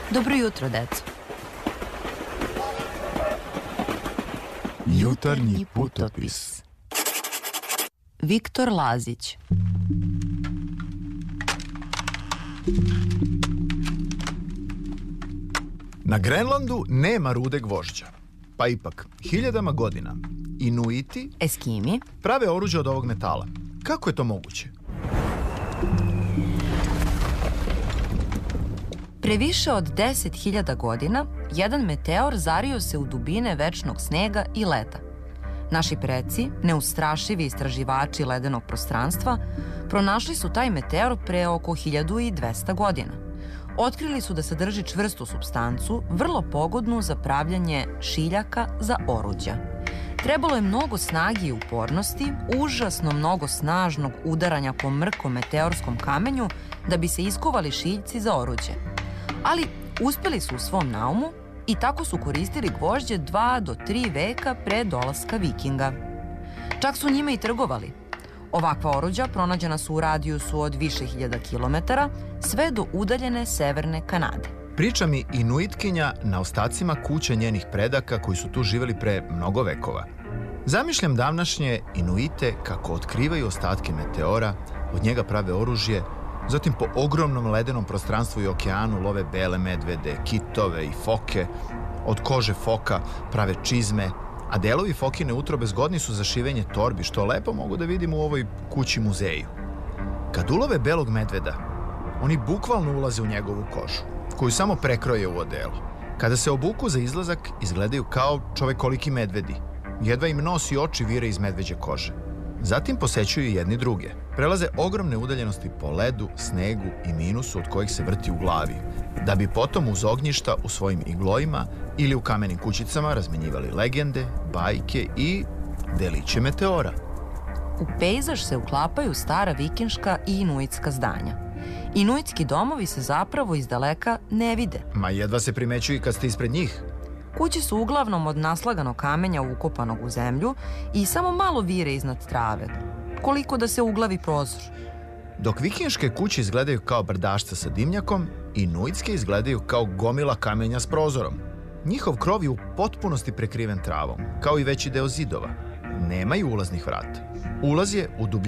Dobro jutro, deco. Jutarnji putopis. Viktor Lazić. Na Grenlandu nema rude gvožđa. Pa ipak, hiljadama godina, Inuiti Eskimi. prave oruđe od ovog metala. Kako je to moguće? Pre više od 10.000 godina, jedan meteor zario se u dubine večnog snega i leda. Naši preci, neustrašivi istraživači ledenog prostranstva, pronašli su taj meteor pre oko 1200 godina. Otkrili su da sadrži čvrstu supstancu, vrlo pogodnu za pravljanje šiljaka za oruđa. Trebalo je mnogo snage i upornosti, užasno mnogo snažnog udaranja po mrkom meteorskom kamenju da bi se iskuvali šiljci za oruđe. Ali uspeli su u svom naumu i tako su koristili gvožđe 2 do 3 veka pre dolaska Vikinga. Čak su njime i trgovali. Ovakva oruđa pronađena su u radijusu od više hiljada kilometara sve do udaljene severne Kanade. Priča mi Inuitkinja na ostacima kuća njenih predaka koji su tu živeli pre mnogo vekova. Zamišljam davnašnje Inuite kako otkrivaju ostatke meteora, od njega prave oružje, zatim po ogromnom ledenom prostranstvu i okeanu love bele medvede, kitove i foke, od kože foka prave čizme, a delovi fokine utrobe zgodni su za šivenje torbi, što lepo mogu da vidimo u ovoj kući muzeju. Kad ulove belog medveda, oni bukvalno ulaze u njegovu kožu, koju samo prekroje u odelo. Kada se obuku za izlazak, izgledaju kao čovekoliki medvedi. Jedva im nos i oči vire iz medveđe kože. Zatim posećuju jedni druge. Prelaze ogromne udaljenosti po ledu, snegu i minusu od kojih se vrti u glavi, da bi potom uz ognjišta u svojim iglojima ili u kamenim kućicama razmenjivali legende, bajke i deliće meteora. U pejzaž se uklapaju stara vikinška i inuitska zdanja. Inuitski domovi se zapravo iz daleka ne vide. Ma jedva se primećuju i kad ste ispred njih. Kuće su uglavnom od naslaganog kamenja ukopanog u zemlju i samo malo vire iznad trave, koliko da se uglavi prozor. Dok vikinške kuće izgledaju kao brdašca sa dimnjakom, inuitske izgledaju kao gomila kamenja s prozorom. Njihov krov je u potpunosti prekriven travom, kao i veći deo zidova. Nemaju ulaznih vrata. Ulaz je u dubini